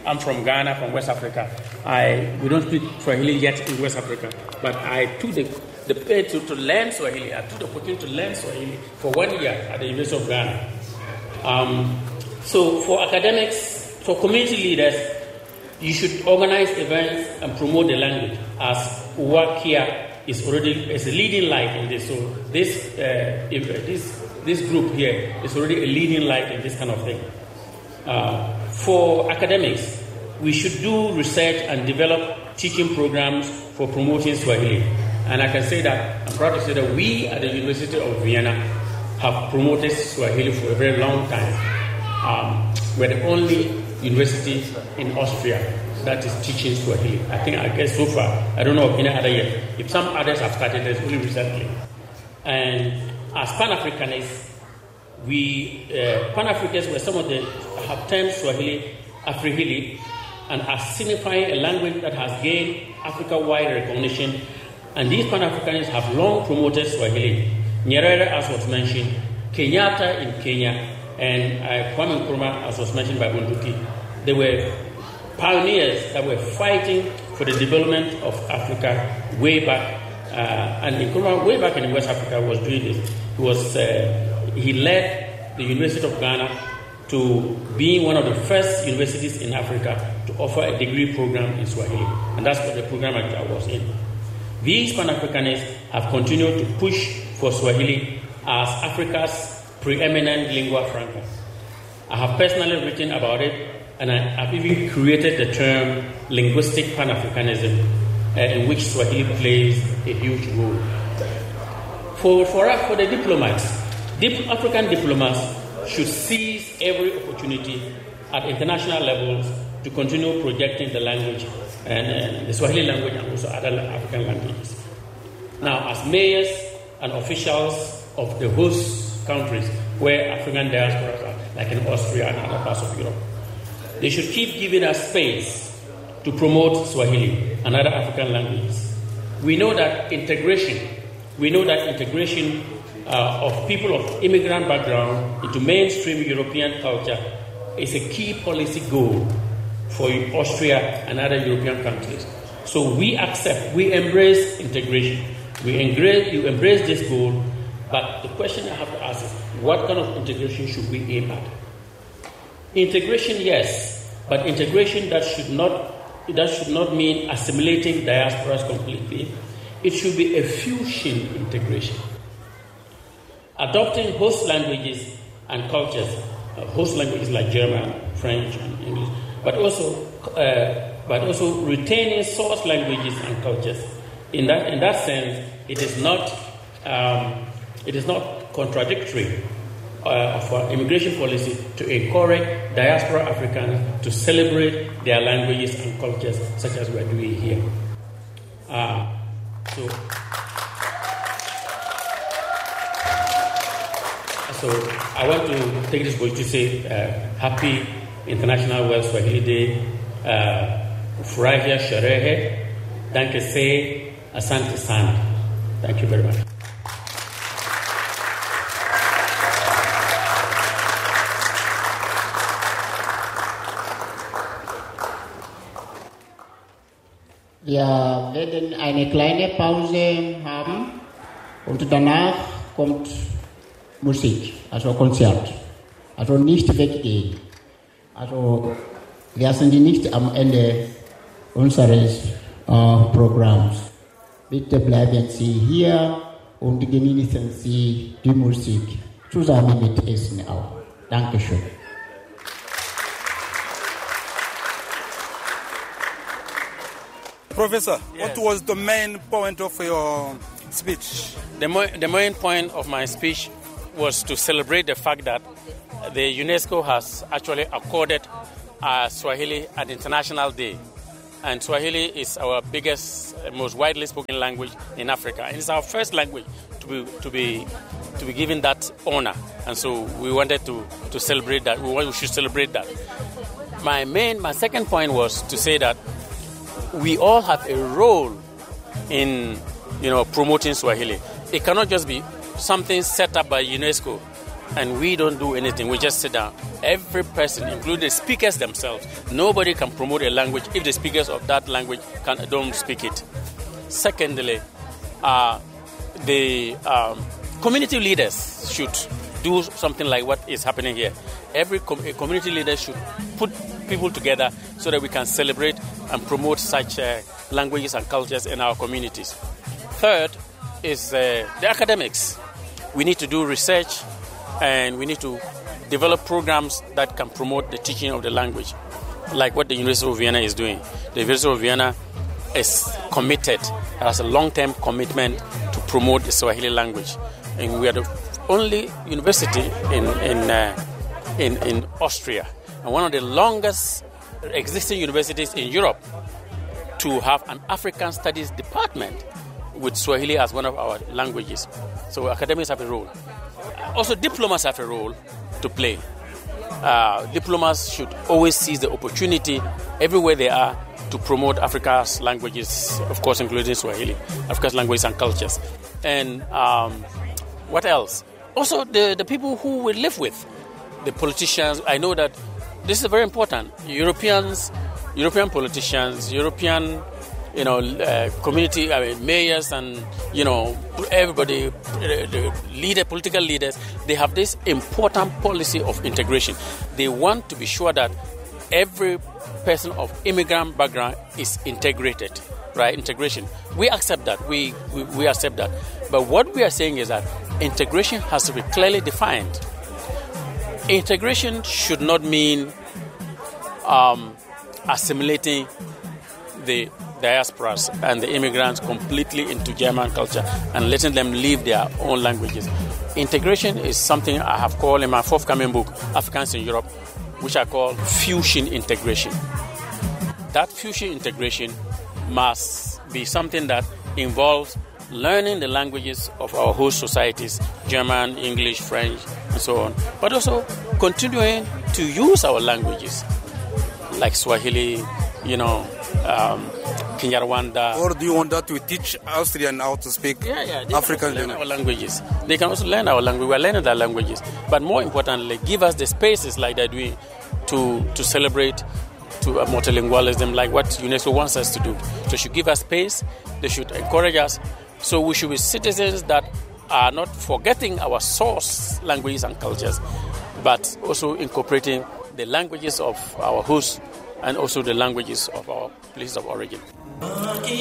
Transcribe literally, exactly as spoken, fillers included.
I'm from Ghana, from West Africa. I we don't speak Swahili yet in West Africa, but I took the the pay to, to learn Swahili. I took the opportunity to learn Swahili for one year at the University of Ghana. Um, so for academics, for community leaders, you should organize events and promote the language, as Uwakia is already is a leading light in this. So this uh, if, uh, this this group here is already a leading light in this kind of thing. Uh, for academics, we should do research and develop teaching programs for promoting Swahili. And I can say that, I'm proud to say that we at the University of Vienna have promoted Swahili for a very long time. Um, we're the only university in Austria that is teaching Swahili. I think, I guess so far, I don't know of any other yet. If some others have started, it's only recently. And as Pan-Africanists, we, uh, Pan-Africans were some of the, have termed Swahili Afrihili, and are signifying a language that has gained Africa-wide recognition. And these Pan-Africanists have long promoted Swahili. Nyerere, as was mentioned, Kenyatta in Kenya, and uh, Kwame Nkrumah, as was mentioned by Bunduki. They were pioneers that were fighting for the development of Africa way back. Uh, and Nkrumah, way back in West Africa, was doing this. He was uh, he led the University of Ghana to being one of the first universities in Africa to offer a degree program in Swahili. And that's what the program I was in. These Pan-Africanists have continued to push for Swahili as Africa's preeminent lingua franca. I have personally written about it, and I have even created the term linguistic Pan-Africanism, uh, in which Swahili plays a huge role. For, for, for the diplomats, dip, African diplomats should seize every opportunity at international levels to continue projecting the language, and, and the Swahili language, and also other African languages. Now, as mayors and officials of the host countries where African diasporas are, like in Austria and other parts of Europe, they should keep giving us space to promote Swahili and other African languages. We know that integration, we know that integration uh, of people of immigrant background into mainstream European culture is a key policy goal for Austria and other European countries. So we accept, we embrace integration. We embrace, you embrace this goal, but the question I have to ask is, what kind of integration should we aim at? Integration, yes, but integration that should not that should not mean assimilating diasporas completely. It should be a fusion integration. Adopting host languages and cultures, uh, host languages like German, French, and English, but also uh, but also retaining source languages and cultures. In that in that sense, it is not um, it is not contradictory uh, of our immigration policy to encourage diaspora Africans to celebrate their languages and cultures, such as we are doing here. Uh, so. So I want to take this opportunity to say uh, Happy International World Swahili Day. Furahia sherehe. Danke se. Asante sana. Thank you very much. Wir werden eine kleine Pause haben und danach kommt Musik, also Konzert. Also nicht weggehen. Also lassen Sie nicht am Ende unseres äh, Programms. Bitte bleiben Sie hier und genießen Sie die Musik. Zusammen mit Essen auch. Dankeschön. Professor, yes. What was the main point of your speech? The, mo- the main point of my speech was to celebrate the fact that the UNESCO has actually accorded uh, Swahili an international day. And Swahili is our biggest, most widely spoken language in Africa. And it's our first language to be to be to be given that honor. And so we wanted to, to celebrate that. We, want, we should celebrate that. My main, my second point was to say that we all have a role in, you know, promoting Swahili. It cannot just be something set up by UNESCO. and we don't do anything. We just sit down. Every person, including the speakers themselves, nobody can promote a language if the speakers of that language can, don't speak it. Secondly, uh, the um, community leaders should do something like what is happening here. Every com- community leader should put people together so that we can celebrate and promote such uh, languages and cultures in our communities. Third is uh, the academics. We need to do research and we need to develop programs that can promote the teaching of the language, like what the University of Vienna is doing. The University of Vienna is committed, has a long-term commitment to promote the Swahili language. And we are the only university in in, uh, in in Austria, and one of the longest existing universities in Europe to have an African Studies department with Swahili as one of our languages. So academics have a role. Also, diplomats have a role to play. Uh, diplomats should always seize the opportunity everywhere they are to promote Africa's languages, of course, including Swahili, Africa's languages and cultures. And um, what else? Also, the, the people who we live with, the politicians. I know that this is very important. Europeans, European politicians, European, you know, uh, community, I mean, mayors and, you know, everybody, uh, the leader, political leaders, they have this important policy of integration. They want to be sure that every person of immigrant background is integrated, right? Integration. We accept that. We, we, we accept that. But what we are saying is that integration has to be clearly defined. Integration should not mean um, assimilating the diasporas and the immigrants completely into German culture and letting them live their own languages. Integration is something I have called in my forthcoming book, Africans in Europe, which I call fusion integration. That fusion integration must be something that involves learning the languages of our host societies, German, English, French, and so on, but also continuing to use our languages like Swahili, you know, um, Kinyarwanda. Or do you want that to teach Austrian how to speak yeah, yeah, they African can learn our languages? They can also learn our language. We are learning their languages. But more importantly, give us the spaces like they're doing to, to celebrate to a multilingualism like what UNESCO wants us to do. So they should give us space. They should encourage us. So we should be citizens that are not forgetting our source languages and cultures, but also incorporating the languages of our hosts and also the languages of our places of origin.